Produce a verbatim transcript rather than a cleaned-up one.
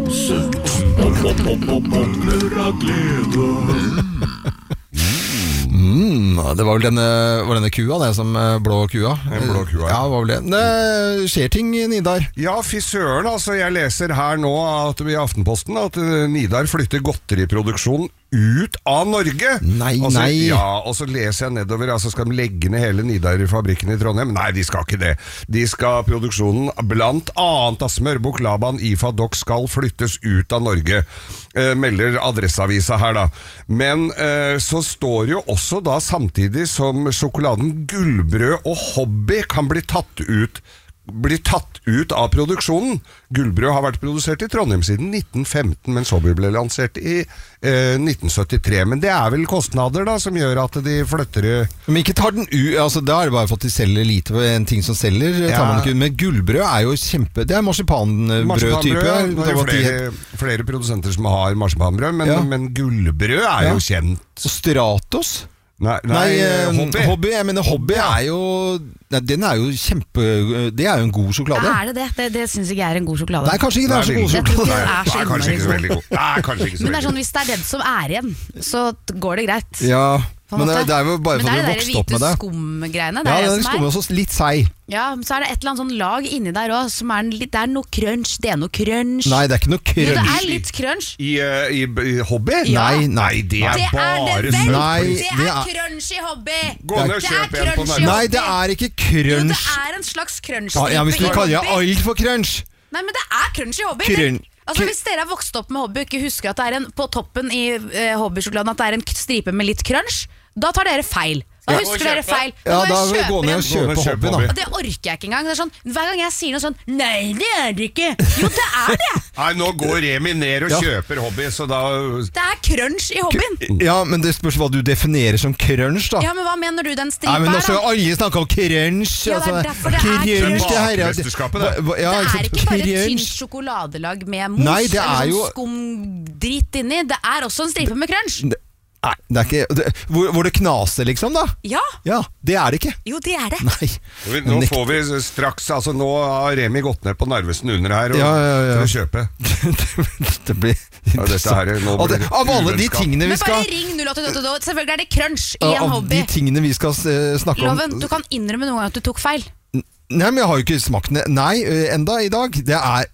Bobler av glede. Mm, det var vel denne, var denne kua, det som blå kua. En blå kua, ja. Var vel det. Det skjer ting, Nidar. Ja, fy søren, altså. Jeg leser her nå at, i Aftenposten at Nidar flytter godteriproduksjonen ut av Norge. Nei, altså, nei. Ja, og så leser jeg nedover, altså skal de legge ned hele Nidar-fabrikken i Trondheim? Nei, de skal ikke det. De skal produksjonen blant annet av Smørbukk, Laban, IFA, Doc skal flyttes ut av Norge. Eh, melder Adresseavisa her da. Men eh, så står jo også da samtidig som sjokoladen Gullbrød og Hobby kan bli tatt ut blir tatt ut av produksjonen. Gullbrød har vært produsert i Trondheim siden nitten femten, mens Hobby ble lansert i eh, nitten syttitre. Men det er vel kostnader da, som gjør at de flytter det. Men ikke tar den ut, altså da er det bare for at de selger lite for en ting som selger, Ja. tar man ikke ut. Men gullbrød er jo kjempe, det er marsipanbrød-type. Ja. Det er jo flere, flere produsenter som har marsipanbrød, men, Ja. men gullbrød er Ja. jo kjent. Så Stratos? Nei, nei, Nei, eh, Hobby. hobby. Jeg mener Hobby er jo nei, den er jo kjempe, det er jo en god sjokolade. Ja, er det det? Det, det synes jeg er en god sjokolade. Nei, kanskje ikke det er så god Jeg tror sjokolade. ikke det er så Nei, kanskje ikke så innmari veldig god. Nei, kanskje ikke så Men det er veldig sånn, hvis det er den som er igjen, så går det greit. Ja, på en men det, måte. det er jo bare Men for det at er du det der vokste opp med hvite det. skumgreiene. Det Ja, er det den som skummer er. også litt seig. Ja, men så er det et eller annet sånn lag inni der også, som er en litt, det er noe crunch, det er noe crunch. Nei, det er ikke noe Jo, det crunch. er litt crunch. I, uh, i, i Hobby? Ja. Nei, Nei, det er Det er bare det vel! Nei, det det er er- crunch i Hobby! Gå ned og Det er kjøp en på crunch i nærmeste. Nei, det er ikke Jo, det crunch. er en slags crunch Ja, ja, hvis du i kaller Hobby. det alt for crunch. Nei, men det er crunch i Hobby. Crunch. Det, altså, hvis dere har vokst opp med Hobby og ikke husker at det er en, på toppen i uh, Hobby-sjokoladen at det er en k- stripe med litt crunch, da tar dere feil. Da Ja. husker dere feil. Ja, må da jeg vil vi kjøpe gå ned og igjen. kjøpe Gå ned og kjøpe Hobby, Hobby. da. Og det orker jeg ikke engang. Det er sånn, hver gang jeg sier noe sånn nei, det er det ikke. Jo, det er det. Nei, nå går Remi ned og Ja. kjøper Hobby, så da Det er crunch i Hobbyen. Ja, men det spørs hva du definerer som crunch, da. Ja, men hva mener du den stripa Nei, men er, også da? alle snakker om crunch. Ja, det er altså, derfor det er crunch. det her er- Bakmesterskapet, det. Hva- hva- ja, Det er sant, ikke bare et tynt crunch. sjokoladelag med mos Nei, det er eller jo- sånn skumdrit inni. Det er også en stripe med crunch. Det- Nei, det er ikke det, hvor, hvor det knaser, liksom, da? Ja, Ja, det er det ikke. jo, det er det. Nei. Nå Nekt- får vi straks, altså nå har Remi gått ned på Narvesen under her og, Ja, ja, ja. for å kjøpe. det blir Ja, dette her er- nå Av blir det- det Av alle de uvennskap. tingene vi Men bare skal ring null åtte åtte åtte. Selvfølgelig er det crunch i en Av hobby. de tingene vi skal eh, snakke om. Loven, du kan innrømme noen gang at du tok feil. Nei, men jeg har jo ikke smakt den. Nei, eh, enda i dag. Det er